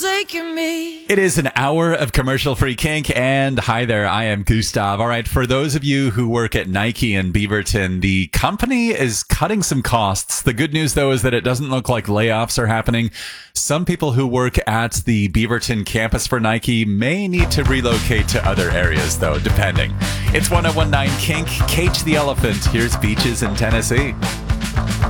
forsaken me. It is an hour of commercial-free kink, and hi there, I am Gustav. All right, for those of you who work at Nike in Beaverton, the company is cutting some costs. The good news, though, is that it doesn't look like layoffs are happening. Some people who work at the Beaverton campus for Nike may need to relocate to other areas, though, depending. It's 1019 Kink, Cage the Elephant. Here's Beaches in Tennessee.